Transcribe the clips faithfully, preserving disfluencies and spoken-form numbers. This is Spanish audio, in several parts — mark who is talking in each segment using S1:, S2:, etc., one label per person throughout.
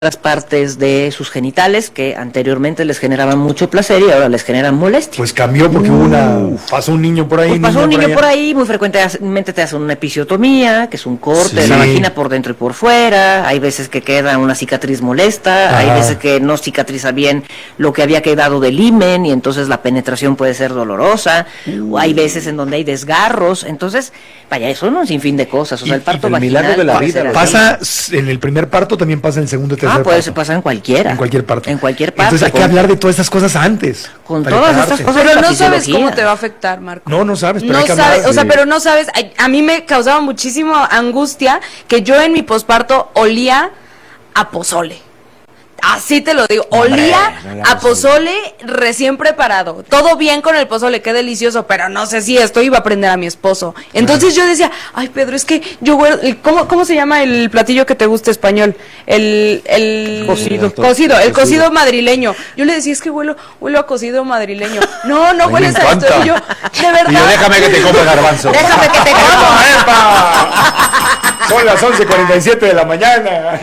S1: las partes de sus genitales que anteriormente les generaban mucho placer y ahora les generan molestia.
S2: Pues cambió porque hubo una pasó un niño por ahí.
S1: Pues pasó un niño por, por ahí, muy frecuentemente te hacen una episiotomía, que es un corte sí. de la vagina por dentro y por fuera. Hay veces que queda una cicatriz molesta, Ajá. hay veces que no cicatriza bien lo que había quedado del himen y entonces la penetración puede ser dolorosa. Uh. O hay veces en donde hay desgarros. Entonces, vaya, eso es un sinfín de cosas. O sea,
S2: y,
S1: el parto
S2: el
S1: vaginal
S2: milagro de la vida pasa en el primer parto, también pasa en el segundo y tercer
S1: Ah, puede
S2: parto.
S1: pasar en cualquiera.
S2: En cualquier parto.
S1: En cualquier parto.
S2: Entonces hay que hablar de todas estas cosas antes.
S1: Con todas estas cosas.
S3: Pero no sabes cómo te va a afectar, Marco.
S2: No, no sabes, pero
S3: no
S2: hay que
S3: sabes,
S2: hablar.
S3: O sea, pero no sabes. A, a mí me causaba muchísima angustia que yo en mi posparto olía a pozole. Así te lo digo, olía Hombre, a pozole recién preparado. Todo bien con el pozole, qué delicioso, pero no sé si esto iba a prender a mi esposo. Entonces yo decía, ay Pedro, es que yo huelo, ¿cómo, cómo se llama el platillo que te gusta español? El, el
S1: cocido.
S3: Cocido, el cocido madrileño. Yo le decía, es que huelo, huelo a cocido madrileño. No, no hueles a esto. Y yo, de verdad.
S4: Y yo, déjame que te coma garbanzo.
S3: Déjame que te coma.
S2: Son las once cuarenta y siete de la mañana.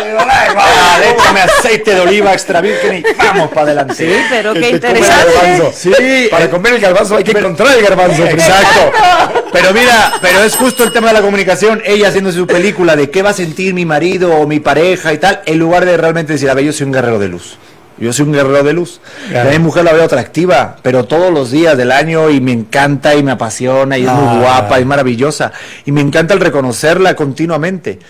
S4: Vale, échame aceite de oliva extra virgen y vamos para adelante.
S1: Sí, pero qué
S2: Que
S1: interesante.
S2: Sí, para comer el garbanzo hay que pero, encontrar el garbanzo.
S4: Exacto. Pero mira, pero es justo el tema de la comunicación. Ella haciendo su película de qué va a sentir mi marido o mi pareja y tal, en lugar de realmente decir, a ver, yo soy un guerrero de luz. Yo soy un guerrero de luz. Claro. A mi mujer la veo atractiva, pero todos los días del año y me encanta y me apasiona y es ah. muy guapa y maravillosa. Y me encanta el reconocerla continuamente.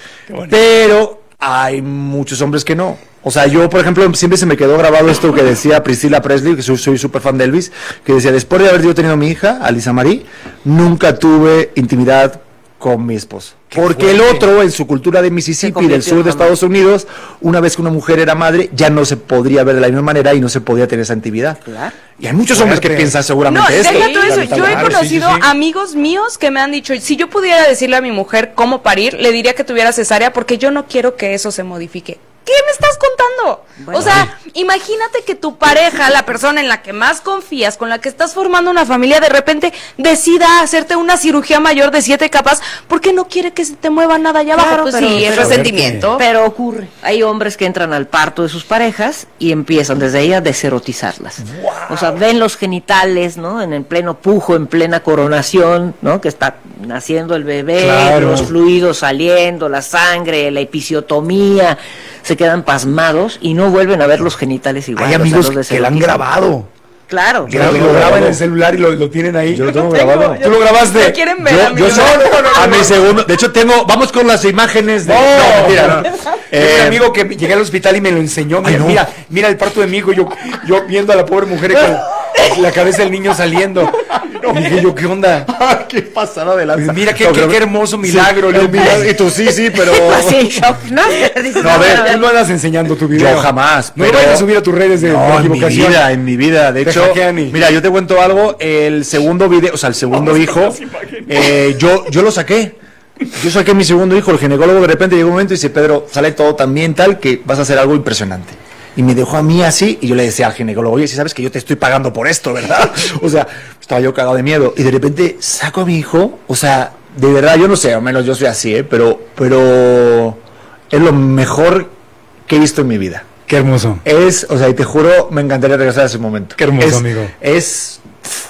S4: Pero hay muchos hombres que no. O sea, yo, por ejemplo, siempre se me quedó grabado esto que decía Priscilla Presley, que soy súper fan de Elvis, que decía, después de haber yo tenido a mi hija, Alisa Marie, nunca tuve intimidad con mi esposo. Porque el otro, en su cultura de Mississippi, del sur de Estados Unidos, una vez que una mujer era madre, ya no se podría ver de la misma manera y no se podía tener esa intimidad.
S1: Claro.
S4: Y hay muchos hombres que piensan seguramente
S3: no,
S4: esto.
S3: Deja todo eso. Yo he conocido
S2: sí, sí, sí.
S3: amigos míos que me han dicho, si yo pudiera decirle a mi mujer cómo parir, le diría que tuviera cesárea porque yo no quiero que eso se modifique. ¿Qué me estás contando? Bueno, o sea, ay. imagínate que tu pareja, la persona en la que más confías, con la que estás formando una familia, de repente decida hacerte una cirugía mayor de siete capas porque no quiere que se te mueva nada allá abajo.
S1: Claro,
S3: pues
S1: pero,
S3: sí, es
S1: pero,
S3: resentimiento.
S1: Pero ocurre. Hay hombres que entran al parto de sus parejas y empiezan desde ahí a deserotizarlas. Wow. O sea, ven los genitales, ¿no? En el pleno pujo, en plena coronación, ¿no? Que está naciendo el bebé, claro. los fluidos saliendo, la sangre, la episiotomía. Se quedan pasmados y no vuelven a ver los genitales igual.
S2: Hay amigos
S1: los
S2: que lo han grabado.
S1: Claro.
S2: Que lo, lo graban en el celular y lo, lo tienen ahí.
S4: Yo lo tengo,
S3: tengo
S4: grabado.
S3: yo,
S2: ¿Tú lo grabaste?
S3: ¿Me quieren ver?
S4: Yo, yo soy no, no, no, a mi segundo. De hecho, tengo. Vamos con las imágenes de.
S2: No,
S4: no mira, no.
S2: Eh, un amigo que llegué al hospital y me lo enseñó. Mira, no. mira, mira el parto de mi hijo. Yo, yo viendo a la pobre mujer con la cabeza del niño saliendo. No. Y dije yo, ¿qué onda?
S4: ¿Qué pasada de lanza?
S2: Mira qué, no, qué, qué hermoso milagro.
S4: Sí, milagro. Y tú sí, sí, pero.
S1: Sí, no,
S2: no, a ver, tú no andas enseñando tu video.
S4: Yo jamás.
S2: No lo vayas a subir a tus redes de,
S4: no,
S2: de equivocación.
S4: En mi vida, en mi vida. De hecho, mira, yo te cuento algo. El segundo video, o sea, el segundo Vamos hijo, eh, yo, yo lo saqué. Yo saqué mi segundo hijo. El ginecólogo de repente llegó un momento y dice, Pedro, sale todo tan bien tal que vas a hacer algo impresionante. Y me dejó a mí así, y yo le decía al ginecólogo, oye, si sabes que yo te estoy pagando por esto, ¿verdad? O sea, estaba yo cagado de miedo. Y de repente saco a mi hijo, o sea, de verdad, yo no sé, al menos yo soy así, ¿eh? Pero, pero es lo mejor que he visto en mi vida.
S2: Qué hermoso.
S4: Es, o sea, y te juro, me encantaría regresar a ese momento.
S2: Qué hermoso,
S4: es,
S2: amigo.
S4: Es,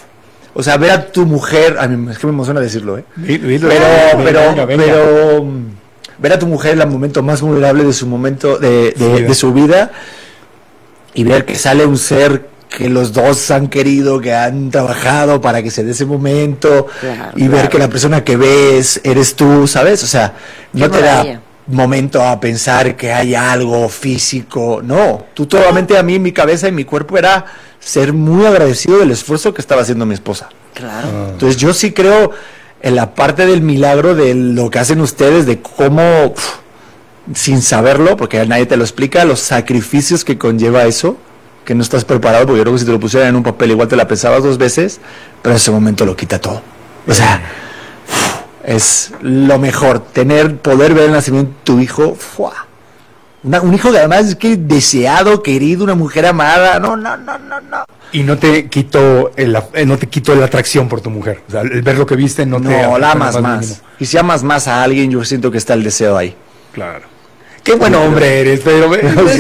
S4: o sea, ver a tu mujer, a mí, es que me emociona decirlo, ¿eh?
S2: Pero,
S4: pero,
S2: venga, venga.
S4: pero, ver a tu mujer en el momento más vulnerable de su momento, de, de, sí, de su vida, y ver que sale un ser que los dos han querido, que han trabajado para que se dé ese momento, claro, y claro. ver que la persona que ves eres tú, ¿sabes? O sea, no te da momento a pensar que hay algo físico, no, tú solamente a mí, en mi cabeza y mi cuerpo era ser muy agradecido del esfuerzo que estaba haciendo mi esposa.
S1: Claro.
S4: Entonces yo sí creo en la parte del milagro de lo que hacen ustedes, de cómo, uf, sin saberlo, porque nadie te lo explica, los sacrificios que conlleva eso, que no estás preparado, porque yo creo que si te lo pusieran en un papel igual te la pensabas dos veces, pero en ese momento lo quita todo. O sea, es lo mejor, tener, poder ver el nacimiento de tu hijo, ¡fua! Una, un hijo que además es que deseado, querido, una mujer amada, no, no, no, no, no.
S2: Y no te quitó el, no te quitó la atracción por tu mujer, o sea, el ver lo que viste no,
S4: no
S2: te...
S4: No, la amas más, más. Y si amas más a alguien, yo siento que está el deseo ahí.
S2: Claro. Qué buen hombre eres, pero...